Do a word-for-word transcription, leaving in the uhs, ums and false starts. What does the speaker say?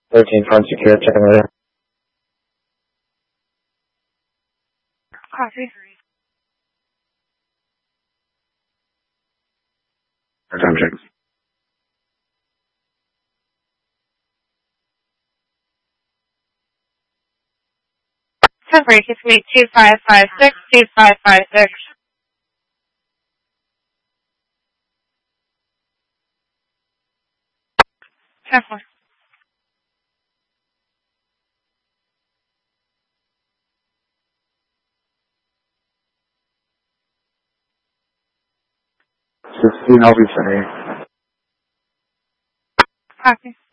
thirteen front secure, checking later. Copy. Time check. ten break is me two five five six, two five five six. ten four. sixteen, I'll be sorry. Copy.